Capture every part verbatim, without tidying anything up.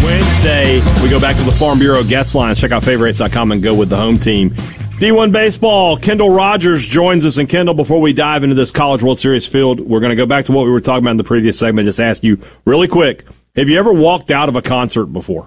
Wednesday, we go back to the Farm Bureau guest lines. Check out favorites dot com and go with the home team. D one Baseball, Kendall Rogers joins us. And Kendall, before we dive into this College World Series field, we're going to go back to what we were talking about in the previous segment. Just ask you really quick, have you ever walked out of a concert before?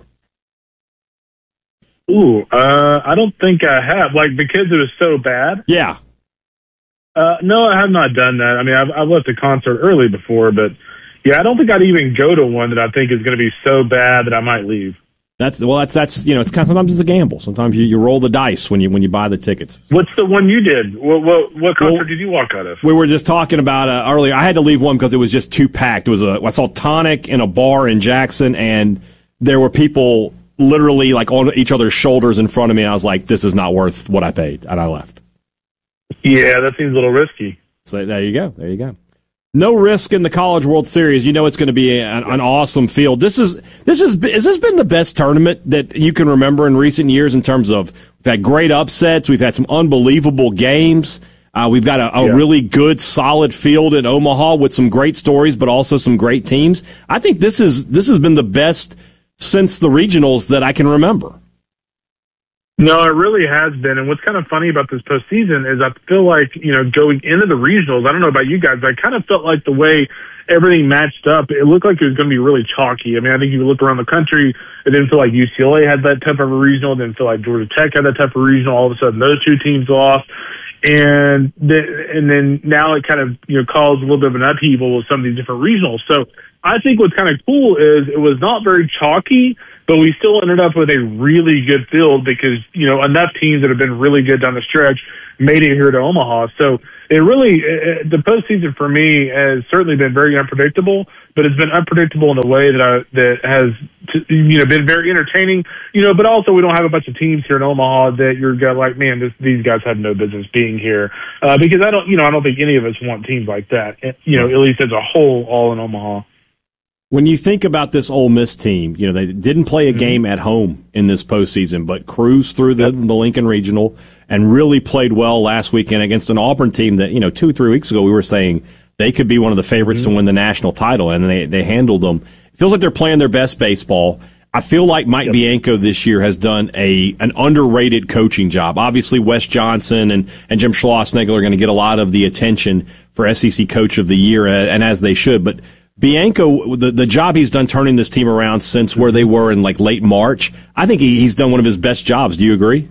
Ooh, uh, I don't think I have. Like, because it was so bad? Yeah. Uh, no, I have not done that. I mean, I've, I've left a concert early before, but yeah, I don't think I'd even go to one that I think is going to be so bad that I might leave. That's well. That's that's you know. It's kind of, sometimes it's a gamble. Sometimes you, you roll the dice when you when you buy the tickets. What's the one you did? What what, what concert well, did you walk out of? We were just talking about uh, earlier. I had to leave one because it was just too packed. It was a I saw Tonic in a bar in Jackson, and there were people literally like on each other's shoulders in front of me. And I was like, "This is not worth what I paid," and I left. Yeah, that seems a little risky. So there you go. There you go. No risk in the College World Series. You know it's going to be an, an awesome field. This is this is has this been the best tournament that you can remember in recent years in terms of we've had great upsets, we've had some unbelievable games, uh, we've got a, a yeah. really good solid field in Omaha with some great stories, but also some great teams. I think this is this has been the best since the regionals that I can remember. No, it really has been. And what's kind of funny about this postseason is I feel like, you know, going into the regionals, I don't know about you guys, but I kind of felt like the way everything matched up, it looked like it was going to be really chalky. I mean, I think you look around the country, it didn't feel like U C L A had that type of a regional, it didn't feel like Georgia Tech had that type of regional. All of a sudden, those two teams lost. And then, and then now it kind of, you know, caused a little bit of an upheaval with some of these different regionals. So I think what's kind of cool is it was not very chalky, but we still ended up with a really good field because, you know, enough teams that have been really good down the stretch made it here to Omaha. So it really, it, the postseason for me has certainly been very unpredictable, but it's been unpredictable in a way that I, that has, t- you know, been very entertaining, you know, but also we don't have a bunch of teams here in Omaha that you're like, man, this, these guys have no business being here. Uh, because I don't, you know, I don't think any of us want teams like that, you know, at least as a whole, all in Omaha. When you think about this Ole Miss team, you know, they didn't play a mm-hmm. game at home in this postseason, but cruised through the, the Lincoln Regional and really played well last weekend against an Auburn team that, you know, two or three weeks ago we were saying they could be one of the favorites mm-hmm. to win the national title, and they, they handled them. It feels like they're playing their best baseball. I feel like Mike yep. Bianco this year has done a an underrated coaching job. Obviously, Wes Johnson and, and Jim Schlossnagle are going to get a lot of the attention for S E C Coach of the Year, and as they should, but Bianco, the, the job he's done turning this team around since where they were in like late March, I think he, he's done one of his best jobs. Do you agree?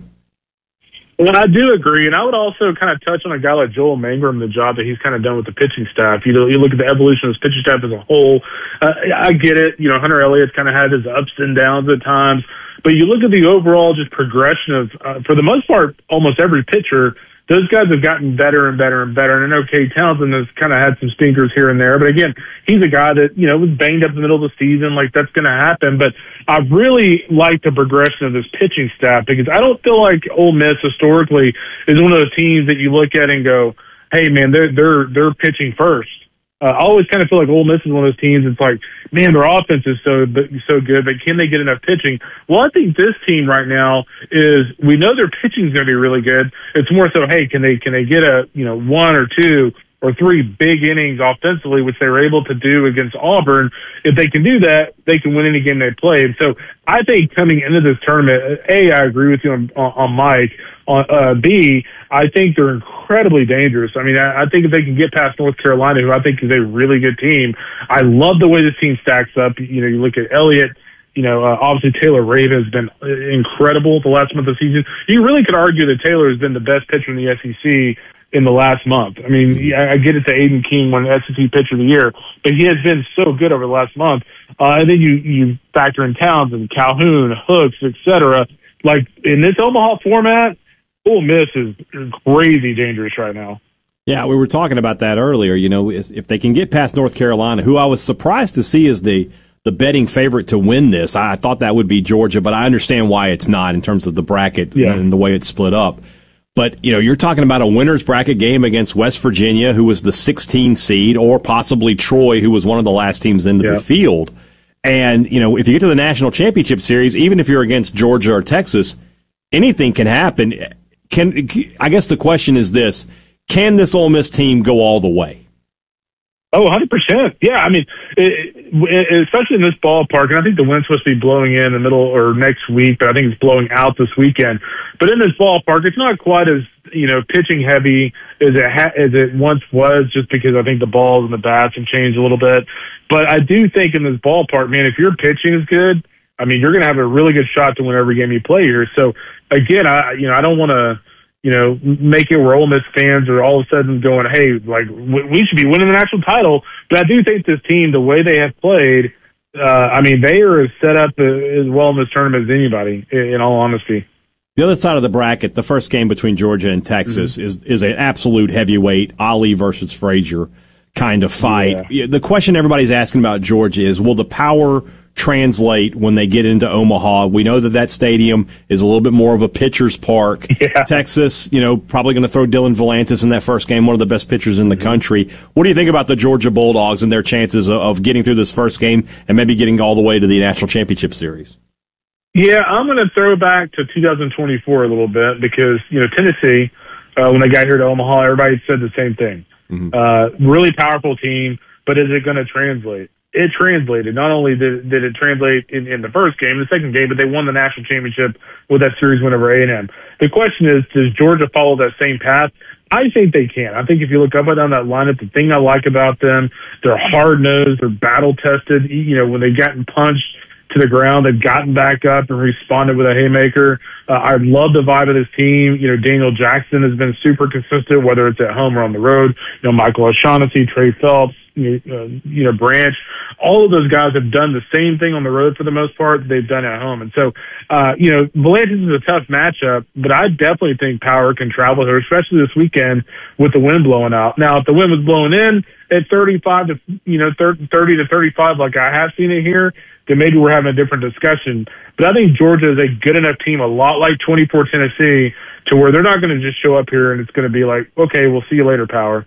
Well, I do agree, and I would also kind of touch on a guy like Joel Mangrum, the job that he's kind of done with the pitching staff. You know, you look at the evolution of his pitching staff as a whole. Uh, I get it. You know, Hunter Elliott's kind of had his ups and downs at times, but you look at the overall just progression of, uh, for the most part, almost every pitcher. Those guys have gotten better and better and better. And I know Cade Townsend has kind of had some stinkers here and there. But again, he's a guy that, you know, was banged up in the middle of the season. Like, that's going to happen. But I really like the progression of this pitching staff because I don't feel like Ole Miss historically is one of those teams that you look at and go, hey, man, they're, they're, they're pitching first. Uh, I always kind of feel like Ole Miss is one of those teams. It's like, man, their offense is so so good, but can they get enough pitching? Well, I think this team right now is we know their pitching is going to be really good. It's more so, hey, can they can they get a you know one or two or three big innings offensively, which they were able to do against Auburn. If they can do that, they can win any game they play. And so I think coming into this tournament, A, I agree with you on, on, on Mike. On uh, B, I think they're incredibly dangerous. I mean, I, I think if they can get past North Carolina, who I think is a really good team, I love the way this team stacks up. You know, you look at Elliott, you know, uh, obviously Taylor Raven has been incredible the last month of the season. You really could argue that Taylor has been the best pitcher in the S E C in the last month. I mean, I get it to Aiden King won S E C Pitcher of the Year, but he has been so good over the last month. Uh, and then you, you factor in Townsend, Calhoun, Hooks, et cetera. Like, in this Omaha format, Ole Miss is crazy dangerous right now. Yeah, we were talking about that earlier. You know, if they can get past North Carolina, who I was surprised to see as the the betting favorite to win this, I thought that would be Georgia, but I understand why it's not in terms of the bracket yeah. and the way it's split up. But, you know, you're talking about a winner's bracket game against West Virginia, who was the sixteen seed, or possibly Troy, who was one of the last teams into yeah. the field. And, you know, if you get to the national championship series, even if you're against Georgia or Texas, anything can happen. Can I guess the question is this: can this Ole Miss team go all the way? Oh, one hundred percent. Yeah, I mean, it, it, especially in this ballpark, and I think the wind's supposed to be blowing in the middle or next week, but I think it's blowing out this weekend. But in this ballpark, it's not quite as, you know, pitching heavy as it, ha- as it once was, just because I think the balls and the bats have changed a little bit. But I do think in this ballpark, man, if your pitching is good, I mean, you're going to have a really good shot to win every game you play here. So, again, I you know, I don't want to, you know, make it where Ole Miss fans are all of a sudden going, hey, like, we should be winning the national title. But I do think this team, the way they have played, uh, I mean, they are as set up as well in this tournament as anybody, in all honesty. The other side of the bracket, the first game between Georgia and Texas, mm-hmm. is is an absolute heavyweight, Ali versus Frazier kind of fight. Yeah. The question everybody's asking about Georgia is, will the power translate when they get into Omaha? We know that that stadium is a little bit more of a pitcher's park. Yeah. Texas, you know, probably going to throw Dylan Volantis in that first game, one of the best pitchers in the mm-hmm. country. What do you think about the Georgia Bulldogs and their chances of, of getting through this first game and maybe getting all the way to the National Championship Series? Yeah, I'm going to throw back to two thousand twenty-four a little bit because, you know, Tennessee, uh, when they got here to Omaha, everybody said the same thing. Mm-hmm. Uh, really powerful team, but is it going to translate? It translated. Not only did, did it translate in, in the first game, the second game, but they won the national championship with that series win over A and M. The question is, does Georgia follow that same path? I think they can. I think if you look up and down that lineup, the thing I like about them, they're hard-nosed, they're battle-tested. You know, when they've gotten punched to the ground, they've gotten back up and responded with a haymaker. Uh, I love the vibe of this team. You know, Daniel Jackson has been super consistent, whether it's at home or on the road. You know, Michael O'Shaughnessy, Trey Phelps, you know, you know, Branch, all of those guys have done the same thing on the road for the most part that they've done at home. And so, uh, you know, Volantis is a tough matchup, but I definitely think Power can travel here, especially this weekend with the wind blowing out. Now, if the wind was blowing in at thirty-five to, you know, thirty to thirty-five, like I have seen it here, then maybe we're having a different discussion. But I think Georgia is a good enough team, a lot like twenty-four Tennessee, to where they're not going to just show up here and it's going to be like, okay, we'll see you later, Power.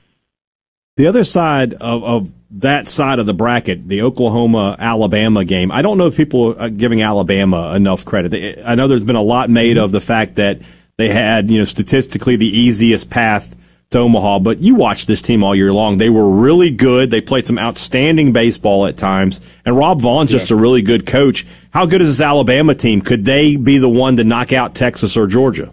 The other side of, of that side of the bracket, the Oklahoma-Alabama game, I don't know if people are giving Alabama enough credit. I know there's been a lot made of the fact that they had, you know, statistically the easiest path to Omaha, but you watched this team all year long. They were really good. They played some outstanding baseball at times, and Rob Vaughn's yeah. just a really good coach. How good is this Alabama team? Could they be the one to knock out Texas or Georgia?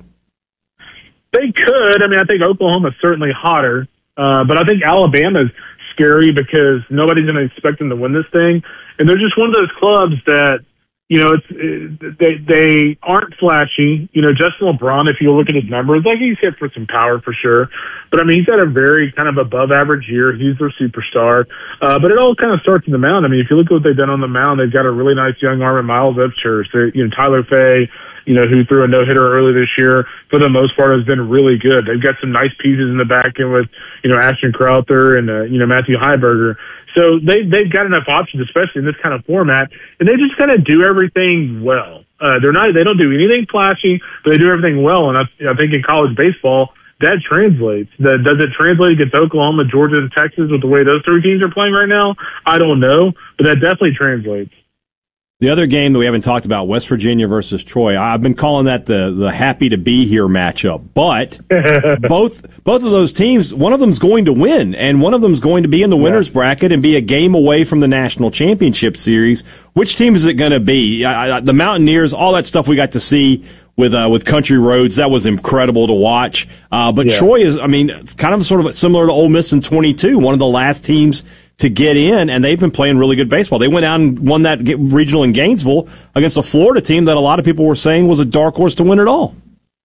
They could. I mean, I think Oklahoma's certainly hotter. Uh, but I think Alabama's scary because nobody's going to expect them to win this thing. And they're just one of those clubs that, you know, it's, it, they they aren't flashy. You know, Justin LeBron, if you look at his numbers, like he's hit for some power for sure. But, I mean, he's had a very kind of above average year. He's their superstar. Uh, but it all kind of starts in the mound. I mean, if you look at what they've done on the mound, they've got a really nice young arm in Miles Upchurch. They, you know, Tyler Fay, you know, who threw a no-hitter early this year, for the most part has been really good. They've got some nice pieces in the back end with, you know, Ashton Crowther and, uh, you know, Matthew Heiberger. So they, they've got enough options, especially in this kind of format, and they just kind of do everything well. Uh, they're not, they don't do anything flashy, but they do everything well. And I, I think in college baseball, that translates. The, does it translate against Oklahoma, Georgia, and Texas with the way those three teams are playing right now? I don't know, but that definitely translates. The other game that we haven't talked about, West Virginia versus Troy, I've been calling that the the happy to be here matchup. But both both of those teams, one of them's going to win, and one of them's going to be in the winner's yeah. bracket and be a game away from the national championship series. Which team is it going to be? I, I, the Mountaineers, all that stuff we got to see with uh, with Country Roads, that was incredible to watch. Uh, but yeah. Troy is, I mean, it's kind of sort of similar to Ole Miss in twenty-two, one of the last teams to get in, and they've been playing really good baseball. They went out and won that regional in Gainesville against a Florida team that a lot of people were saying was a dark horse to win it all.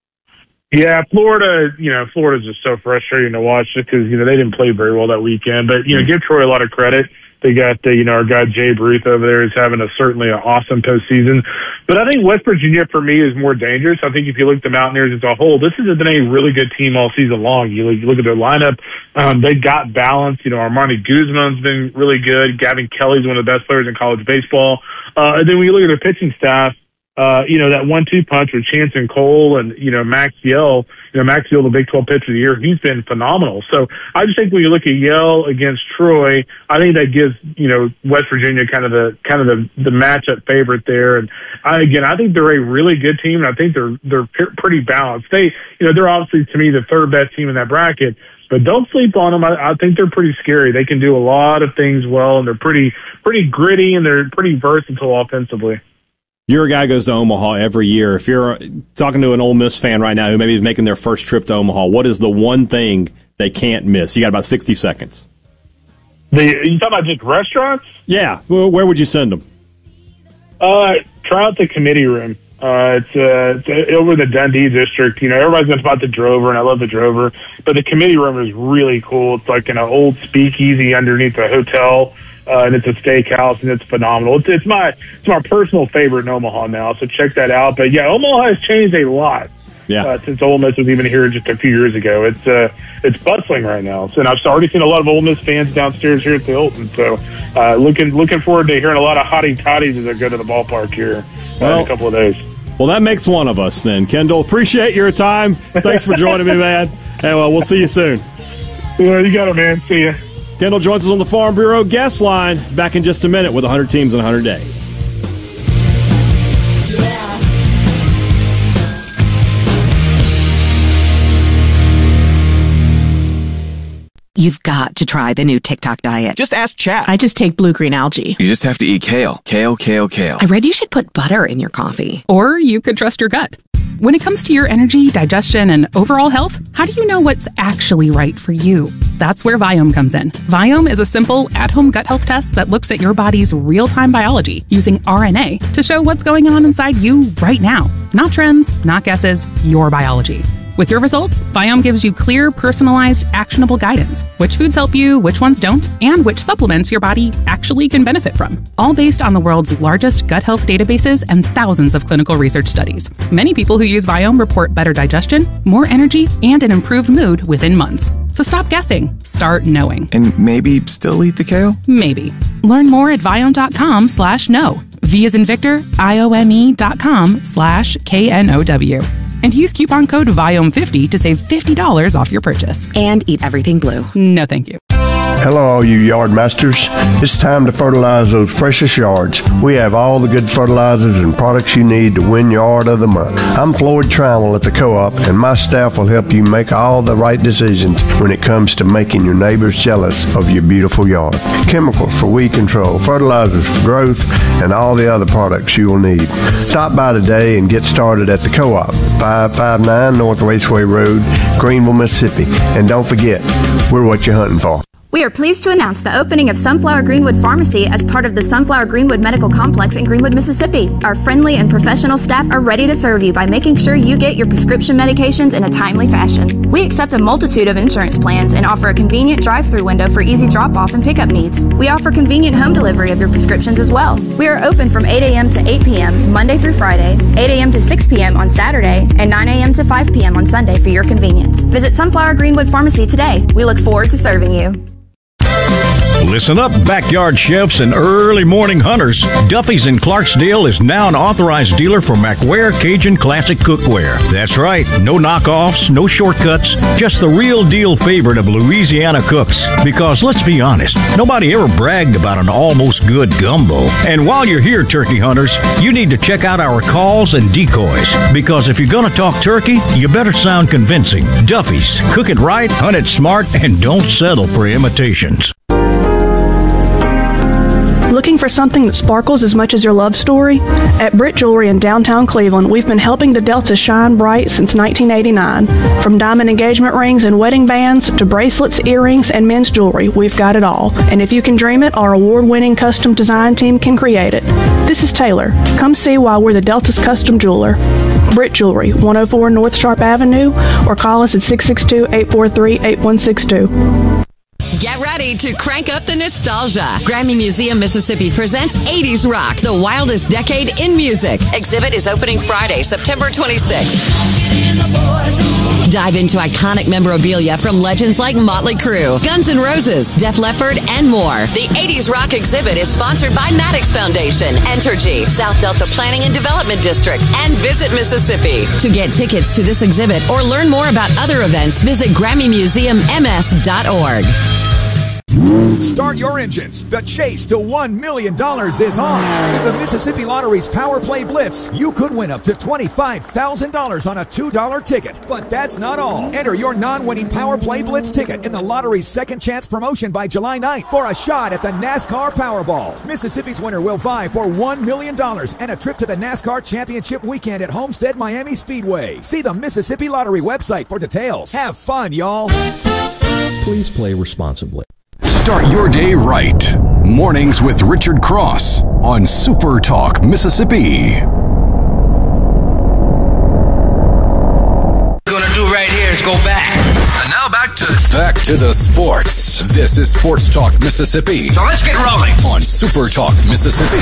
Yeah, Florida, you know, Florida's just so frustrating to watch just because, you know, they didn't play very well that weekend. But, you know, give Troy a lot of credit. They got, uh, you know, our guy Jay Bruce over there is having a certainly an awesome postseason. But I think West Virginia, for me, is more dangerous. I think if you look at the Mountaineers as a whole, this has been a really good team all season long. You look, you look at their lineup, um, they've got balance. You know, Armani Guzman's been really good. Gavin Kelly's one of the best players in college baseball. Uh, and then when you look at their pitching staff, Uh, you know, that one two punch with Chance and Cole and, you know, Max Yell, you know, Max Yell, the Big twelve pitcher of the year, he's been phenomenal. So I just think when you look at Yell against Troy, I think that gives, you know, West Virginia kind of the, kind of the, the matchup favorite there. And I, again, I think they're a really good team, and I think they're, they're p- pretty balanced. They, you know, they're obviously, to me, the third best team in that bracket. But don't sleep on them. I, I think they're pretty scary. They can do a lot of things well, and they're pretty pretty gritty, and they're pretty versatile offensively. You're a guy who goes to Omaha every year. If you're talking to an Ole Miss fan right now who maybe is making their first trip to Omaha, what is the one thing they can't miss? You got about sixty seconds. The, you talking about just restaurants? Yeah. Well, where would you send them? Uh, try out the committee room. Uh, it's, uh, it's over the Dundee district. You know, everybody's going about the Drover, and I love the Drover. But the committee room is really cool. It's like an old speakeasy underneath a hotel, uh, and it's a steakhouse, and it's phenomenal. It's, it's my it's my personal favorite in Omaha now, so check that out. But, yeah, Omaha has changed a lot. Yeah. Uh, since Ole Miss was even here just a few years ago. It's uh, it's bustling right now. So, and I've already seen a lot of Ole Miss fans downstairs here at the Hilton. So uh, looking looking forward to hearing a lot of hottie toddies as I go to the ballpark here uh, well, in a couple of days. Well, that makes one of us then. Kendall, appreciate your time. Thanks for joining me, man. And well, we'll see you soon. Yeah, you got it, man. See ya. Kendall joins us on the Farm Bureau guest line. Back in just a minute with one hundred teams in one hundred days. You've got to try the new TikTok diet. Just ask Chat. I just take blue-green algae. You just have to eat kale. Kale, kale, kale. I read you should put butter in your coffee. Or you could trust your gut. When it comes to your energy, digestion, and overall health, how do you know what's actually right for you? That's where Viome comes in. Viome is a simple, at-home gut health test that looks at your body's real-time biology using R N A to show what's going on inside you right now. Not trends, not guesses, your biology. With your results, Viome gives you clear, personalized, actionable guidance. Which foods help you, which ones don't, and which supplements your body actually can benefit from. All based on the world's largest gut health databases and thousands of clinical research studies. Many people who use Viome report better digestion, more energy, and an improved mood within months. So stop guessing. Start knowing. And maybe still eat the kale? Maybe. Learn more at Viome.com slash know. V as in Victor, I O M E dot com slash K N O W. And use coupon code Viome fifty to save fifty dollars off your purchase. And eat everything blue. No, thank you. Hello, all you yard masters. It's time to fertilize those precious yards. We have all the good fertilizers and products you need to win Yard of the Month. I'm Floyd Trammell at the Co-op, and my staff will help you make all the right decisions when it comes to making your neighbors jealous of your beautiful yard. Chemicals for weed control, fertilizers for growth, and all the other products you will need. Stop by today and get started at the Co-op, five five nine North Raceway Road, Greenville, Mississippi. And don't forget, we're what you're hunting for. We are pleased to announce the opening of Sunflower Greenwood Pharmacy as part of the Sunflower Greenwood Medical Complex in Greenwood, Mississippi. Our friendly and professional staff are ready to serve you by making sure you get your prescription medications in a timely fashion. We accept a multitude of insurance plans and offer a convenient drive-through window for easy drop-off and pickup needs. We offer convenient home delivery of your prescriptions as well. We are open from eight a.m. to eight p.m. Monday through Friday, eight a.m. to six p.m. on Saturday, and nine a.m. to five p.m. on Sunday for your convenience. Visit Sunflower Greenwood Pharmacy today. We look forward to serving you. Listen up, backyard chefs and early morning hunters. Duffy's in Clarksdale is now an authorized dealer for McWare Cajun Classic Cookware. That's right, no knockoffs, no shortcuts, just the real deal favorite of Louisiana cooks. Because let's be honest, nobody ever bragged about an almost good gumbo. And while you're here, turkey hunters, you need to check out our calls and decoys. Because if you're going to talk turkey, you better sound convincing. Duffy's, cook it right, hunt it smart, and don't settle for imitations. Looking for something that sparkles as much as your love story? At Britt Jewelry in downtown Cleveland, we've been helping the Delta shine bright since nineteen eighty-nine. From diamond engagement rings and wedding bands to bracelets, earrings, and men's jewelry, we've got it all. And if you can dream it, our award-winning custom design team can create it. This is Taylor. Come see why we're the Delta's custom jeweler. Britt Jewelry, one oh four North Sharp Avenue, or call us at six six two, eight four three, eight one six two. Get ready to crank up the nostalgia. Grammy Museum Mississippi presents eighties Rock, the wildest decade in music. Exhibit is opening Friday, September twenty-sixth. Dive into iconic memorabilia from legends like Motley Crue, Guns N' Roses, Def Leppard, and more. The eighties Rock exhibit is sponsored by Maddox Foundation, Entergy, South Delta Planning and Development District, and Visit Mississippi. To get tickets to this exhibit or learn more about other events, visit Grammy Museum M S dot org. Start your engines. The chase to one million dollars is on. With the Mississippi Lottery's Power Play Blitz, you could win up to twenty-five thousand dollars on a two dollar ticket. But that's not all. Enter your non-winning Power Play Blitz ticket in the lottery's second chance promotion by July ninth for a shot at the NASCAR Powerball. Mississippi's winner will vie for one million dollars and a trip to the NASCAR Championship weekend at Homestead Miami Speedway. See the Mississippi Lottery website for details. Have fun, y'all. Please play responsibly. Start your day right. Mornings with Richard Cross on Super Talk Mississippi. What we're gonna do right here is go back. And now back to back to the sports. This is Sports Talk Mississippi. So let's get rolling on Super Talk Mississippi.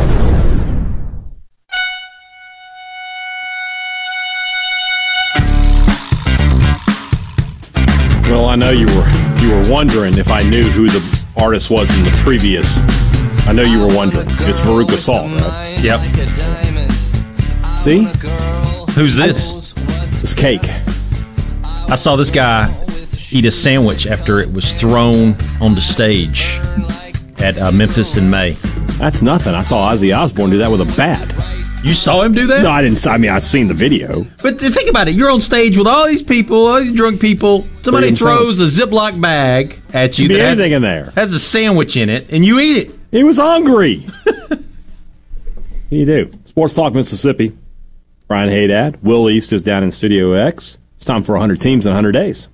Well, I know you were you were wondering if I knew who the artist was in the previous. I know you were wondering. It's Veruca Salt, right? Yep. See? Who's this? It's Cake. I saw this guy eat a sandwich after it was thrown on the stage at uh, Memphis in May. That's nothing. I saw Ozzy Osbourne do that with a bat. You saw him do that? No, I didn't. I mean, I've seen the video. But think about it. You're on stage with all these people, all these drunk people. Somebody throws a Ziploc bag at you. Could be that anything has, in there. Has a sandwich in it, and you eat it. He was hungry. You do. Sports Talk Mississippi. Brian Haydad. Will East is down in Studio X. It's time for one hundred teams in one hundred days.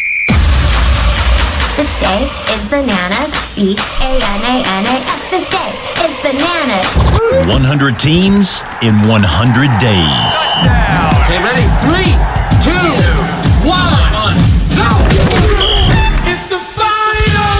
This day is bananas. B A N A N A S. This day is bananas. one hundred teams in one hundred days. Okay, ready? Three, two, one, go! It's the final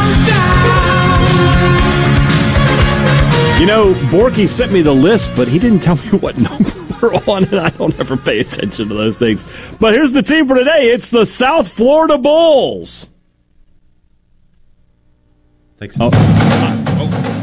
countdown. You know, Borky sent me the list, but he didn't tell me what number we're on, and I don't ever pay attention to those things. But here's the team for today. It's the South Florida Bulls. Thanks. Oh. Oh.